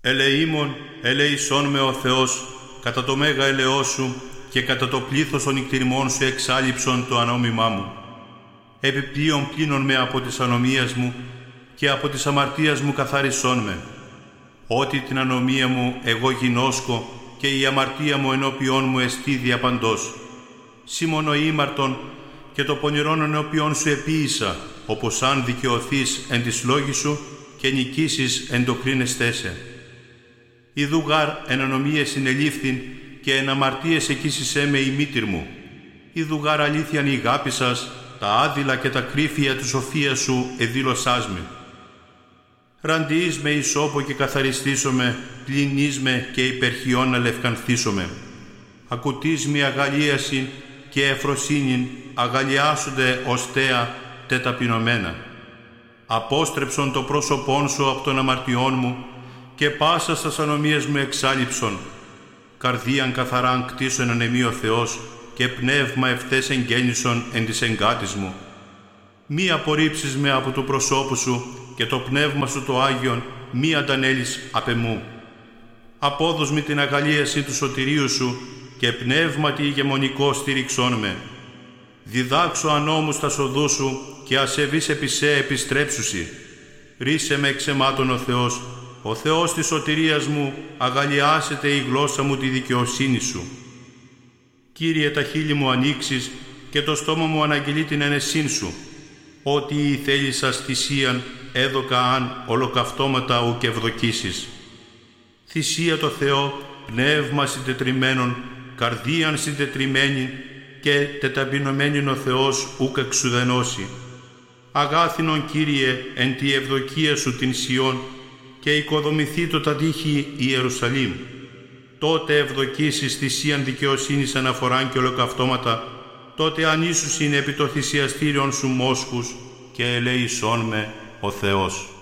Ελεήμων, ελεησόν με ο Θεός, κατά το μέγα ελεός σου και κατά το πλήθος των νυκτηριμών σου εξάλειψον το ανόμημά μου. Επιπλέον πλύνον με από της ανομίας μου και από της αμαρτίας μου καθάρισόν με. Ότι την ανομία μου εγώ γινώσκω και η αμαρτία μου ενώπιόν μου εστί διαπαντός. Σήμωνο ήμαρτον και το πονηρόν ενώπιόν σου επίησα, όπως αν δικαιωθείς εν της λόγης σου και νικήσεις εν το κρίνεστέ σε. Ιδού γάρ εν ανομίες συνελήφθην και εν αμαρτίες εκείσισέ με η μήτηρ μου. Ιδού γάρ αλήθειαν η αγάπη σας, τα άδειλα και τα κρύφια της σοφίας σου εδήλωσάς με. Ραντιείς με ισόπο και καθαριστήσομαι, πλυνείς με και υπερχιών αλευκανθήσομαι. Ακουτείς με αγαλίασιν και εφροσύνην αγαλιάσονται οστέα τεταπεινωμένα. Απόστρεψον το πρόσωπόν σου από των αμαρτιών μου και πάσα στας ανομίες μου εξάλειψον. Καρδίαν καθαράν κτίσον εν εμεί ο Θεός και πνεύμα ευθές εγγέννησον εν της εγκάτης μου. Μη απορρίψεις με από του προσώπου σου και το πνεύμα σου το Άγιον μη αντανέλεις απ' εμού. Απόδος με την αγαλίαση του σωτηρίου σου και πνεύματι ηγεμονικό στήριξόν με. Διδάξω ανώμους τα σοδού σου και ασεβείς επί σε επιστρέψουσι. Ρίσε με εξαιμάτων ο Θεός της σωτηρίας μου, αγαλιάσετε η γλώσσα μου τη δικαιοσύνη σου. Κύριε, τα χείλη μου ανοίξεις και το στόμα μου αναγγελεί την ενεσύν σου. Ότι η θέλησας θυσίαν έδωκα αν ολοκαυτώματα ουκ ευδοκίσεις. Θυσία το Θεό, πνεύμα συντετριμένον, καρδίαν συντετριμένη και τεταπεινωμένην ο Θεός ουκ εξουδενώσει. Αγάθινον Κύριε εν τη ευδοκία σου την Σιών και οικοδομηθεί το τα τείχη Ιερουσαλήμ. Τότε ευδοκίσεις θυσίαν δικαιοσύνης αναφοράν και ολοκαυτώματα, τότε ανήσουσιν επί το θυσιαστήριον σου μόσχους και ελέησόν με ο Θεός.